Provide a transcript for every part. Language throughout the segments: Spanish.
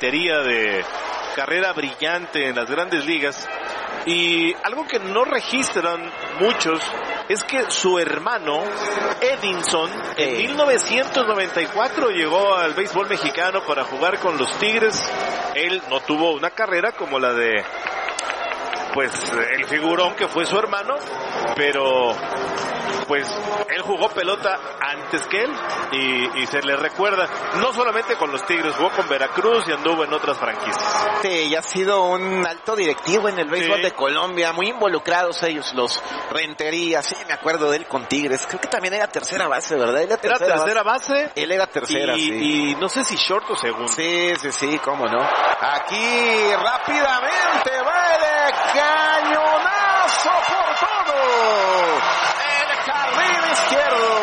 batería de carrera brillante en las grandes ligas. Y algo que no registran muchos es que su hermano Edinson en 1994 llegó al béisbol mexicano para jugar con los Tigres. Él no tuvo una carrera como la de pues el figurón que fue su hermano, pero pues él jugó pelota antes que él y se le recuerda, no solamente con los Tigres, jugó con Veracruz y anduvo en otras franquicias. Sí, y ha sido un alto directivo en el béisbol de Colombia, muy involucrados ellos, los Rentería, sí, me acuerdo de él con Tigres, creo que también era tercera base, ¿verdad? Era tercera base. Él era tercera, y no sé si short o segundo. Sí, cómo no. Aquí rápidamente va el cañonazo por todo. Jardín izquierdo.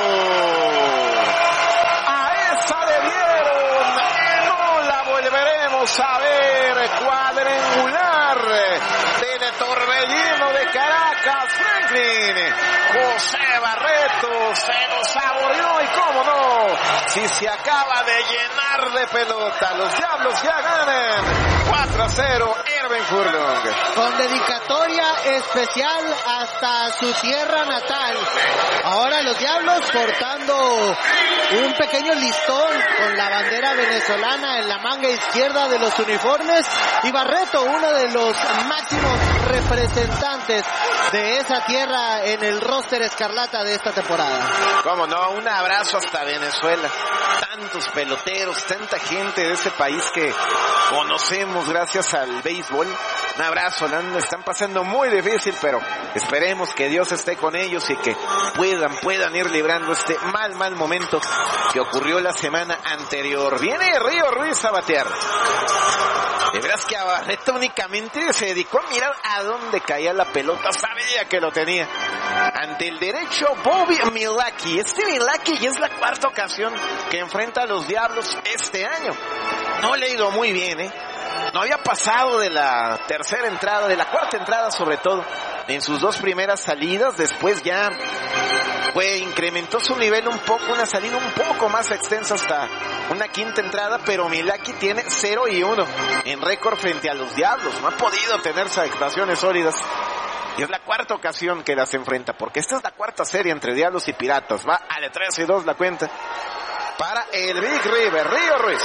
A esa le dieron. No la volveremos a ver. Cuadrangular del Torbellino de Caracas. Franklin José Barreto se lo saboreó y cómo no. Si se acaba de llenar de pelota. Los Diablos ya ganan 4-0. Erwin Furlong. Con dedicatoria especial hasta su tierra natal. Ahora los Diablos portando un pequeño listón con la bandera venezolana en la manga izquierda de los uniformes. Y Barreto, uno de los máximos representantes de esa tierra en el roster escarlata de esta temporada. Cómo no, un abrazo hasta Venezuela. Tantos peloteros, tanta gente de ese país que conocemos gracias al béisbol. Un abrazo, la están pasando muy difícil, pero esperemos que Dios esté con ellos y que puedan ir librando este mal momento que ocurrió la semana anterior. Viene Río Ruiz a batear. De veras que a Barreto únicamente se dedicó a mirar a dónde caía la pelota, sabía que lo tenía. Ante el derecho, Bobby Milwaukee. Milwaukee ya es la cuarta ocasión que enfrenta a los Diablos este año. No le ha ido muy bien, No había pasado de la tercera entrada, de la cuarta entrada sobre todo, en sus dos primeras salidas. Después ya incrementó su nivel un poco, una salida un poco más extensa hasta una quinta entrada, pero Milwaukee tiene 0-1 en récord frente a los Diablos. No ha podido tener actuaciones sólidas. Y es la cuarta ocasión que las enfrenta, porque esta es la cuarta serie entre Diablos y Piratas. Va a de 3-2 la cuenta para el Big River, Río Ruiz,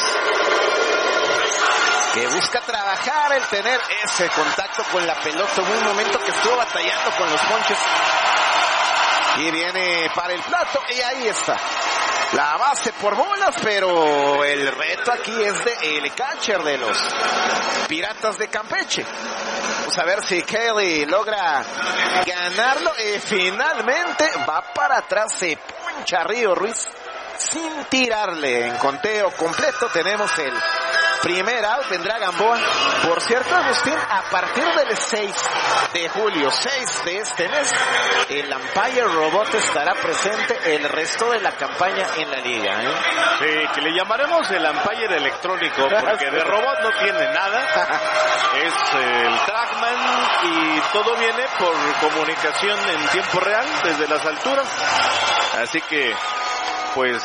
que busca trabajar el tener ese contacto con la pelota. Hubo un momento que estuvo batallando con los ponches. Y viene para el plato y ahí está. La base por bolas, pero el reto aquí es de el catcher de los Piratas de Campeche. Vamos a ver si Kelly logra ganarlo y finalmente va para atrás, se puncha Río Ruiz sin tirarle. En conteo completo tenemos el primer out, vendrá Gamboa. Por cierto, Agustín, a partir del 6 de julio, 6 de este mes, el Umpire Robot estará presente el resto de la campaña en la liga, Sí, que le llamaremos el Umpire electrónico, porque de robot no tiene nada. Es el Trackman y todo viene por comunicación en tiempo real desde las alturas. Así que, pues,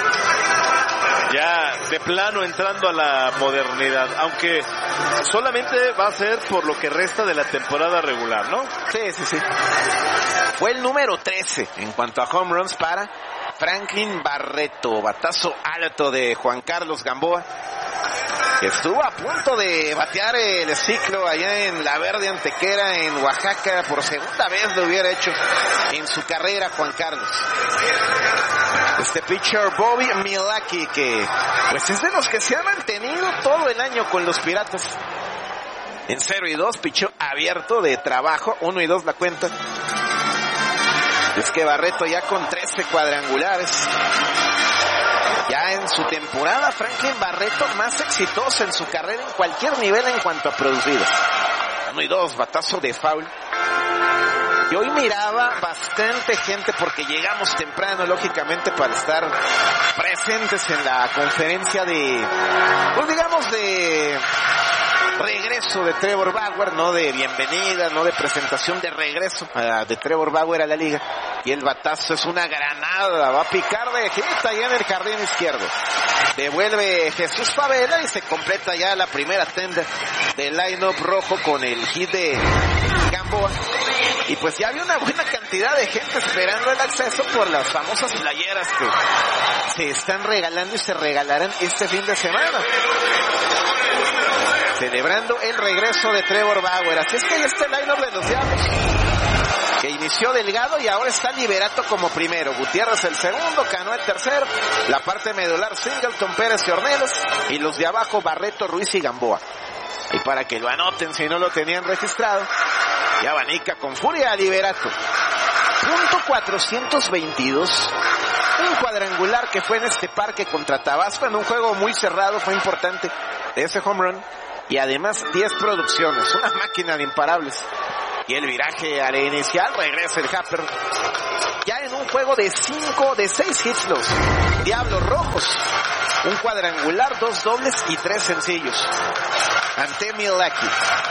ya de plano entrando a la modernidad, aunque solamente va a ser por lo que resta de la temporada regular, ¿no? Sí. Fue el número 13 en cuanto a home runs para Franklin Barreto. Batazo alto de Juan Carlos Gamboa, que estuvo a punto de batear el ciclo allá en La Verde Antequera en Oaxaca. Por segunda vez lo hubiera hecho en su carrera Juan Carlos. Este pitcher Bobby Milwaukee, que pues es de los que se ha mantenido todo el año con los Piratas. En 0-2, pichó abierto de trabajo, 1-2 la cuenta. Es que Barreto ya con 13 cuadrangulares. Ya en su temporada, Franklin Barreto más exitoso en su carrera en cualquier nivel en cuanto a producidos. 1-2, batazo de foul. Y hoy miraba bastante gente, porque llegamos temprano, lógicamente, para estar presentes en la conferencia de, pues digamos, de regreso de Trevor Bauer, no de bienvenida, no de presentación, de regreso de Trevor Bauer a la liga. Y el batazo es una granada, va a picar de hit allá en el jardín izquierdo. Devuelve Jesús Favela y se completa ya la primera tanda del line-up rojo con el hit de Gamboa. Y pues ya había una buena cantidad de gente esperando el acceso por las famosas playeras que se están regalando y se regalarán este fin de semana, celebrando el regreso de Trevor Bauer. Así es que ahí está el line-up de los Diablos, que inició Delgado y ahora está Liberato como primero, Gutiérrez el segundo, Cano el tercero, la parte medular Singleton, Pérez y Ornelas, y los de abajo Barreto, Ruiz y Gamboa. Y para que lo anoten si no lo tenían registrado, y abanica con furia a Liberato. Punto 422, un cuadrangular que fue en este parque contra Tabasco, en un juego muy cerrado, fue importante de ese home run, y además 10 producciones, una máquina de imparables. Y el viraje a la inicial, regresa el Happer. Ya en un juego de 6 hits los Diablos Rojos. Un cuadrangular, 2 dobles y 3 sencillos. Ante Milwaukee.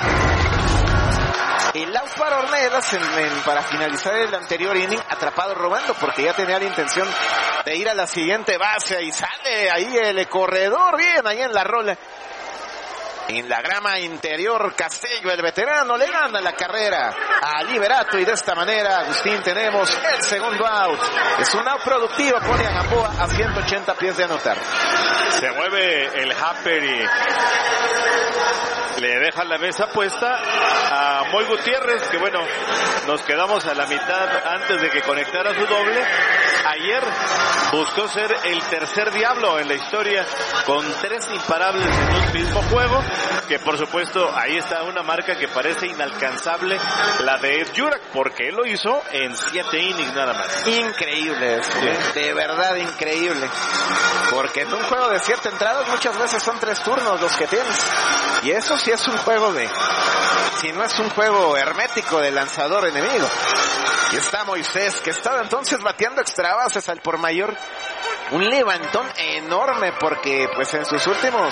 El out para Ornelas para finalizar el anterior inning, atrapado robando porque ya tenía la intención de ir a la siguiente base. Y sale ahí el corredor, bien ahí en la rola. En la grama interior, Castello, el veterano, le gana la carrera a Liberato y de esta manera, Agustín, tenemos el segundo out. Es un out productivo, pone a Gamboa a 180 pies de anotar. Se mueve el Happer y le deja la mesa puesta a Moy Gutiérrez, que bueno, nos quedamos a la mitad antes de que conectara su doble. Ayer buscó ser el tercer Diablo en la historia con 3 imparables en un mismo juego, que por supuesto ahí está una marca que parece inalcanzable, la de Ed Jurak, porque él lo hizo en 7 innings nada más. Increíble esto, de verdad increíble, porque en un juego de 7 entradas muchas veces son 3 turnos los que tienes, y eso sí es un juego si no es un juego hermético de lanzador enemigo. Y está Moisés, que estaba entonces bateando extra bases al por mayor. Un levantón enorme porque pues en sus últimos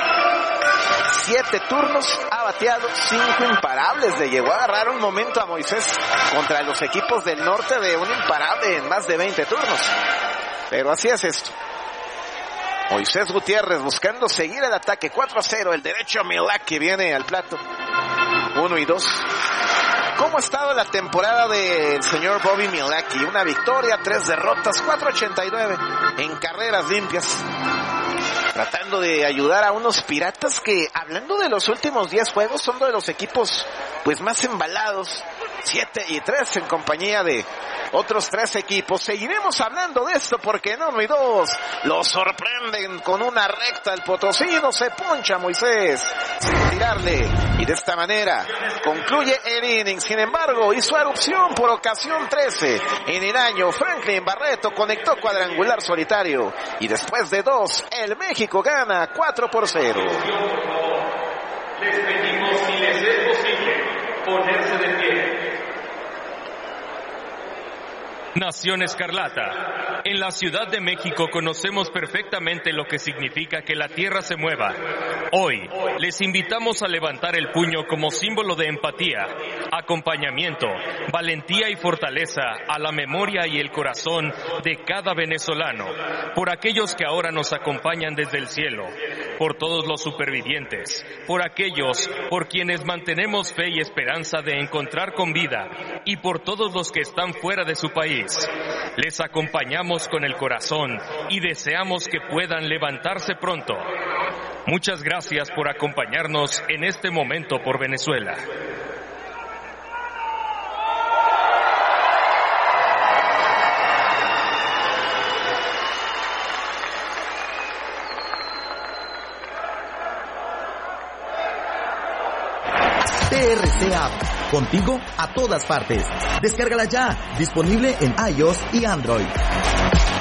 7 turnos ha bateado 5 imparables. Le llegó a agarrar un momento a Moisés contra los equipos del norte de un imparable en más de 20 turnos. Pero así es esto. Moisés Gutiérrez buscando seguir el ataque. 4-0, el derecho a Milwaukee viene al plato. 1-2. ¿Cómo ha estado la temporada del señor Bobby Milwaukee? Una victoria, 3 derrotas, 4.89 en carreras limpias. Tratando de ayudar a unos Piratas que, hablando de los últimos 10 juegos, son de los equipos pues más embalados. 7-3 en compañía de otros 3 equipos. Seguiremos hablando de esto porque en 1-2 lo sorprenden con una recta. El potosino se poncha a Moisés sin tirarle y de esta manera concluye el inning. Sin embargo, hizo erupción por ocasión 13 en el año. Franklin Barreto conectó cuadrangular solitario y después de 2 el México gana 4-0. Les pedimos, si les es posible, ponerse de pie. Nación Escarlata. En la Ciudad de México conocemos perfectamente lo que significa que la tierra se mueva. Hoy les invitamos a levantar el puño como símbolo de empatía, acompañamiento, valentía y fortaleza a la memoria y el corazón de cada venezolano, por aquellos que ahora nos acompañan desde el cielo, por todos los supervivientes, por aquellos por quienes mantenemos fe y esperanza de encontrar con vida y por todos los que están fuera de su país. Les acompañamos con el corazón y deseamos que puedan levantarse pronto. Muchas gracias por acompañarnos en este momento por Venezuela. TRC App, contigo a todas partes. Descárgala ya, disponible en iOS y Android.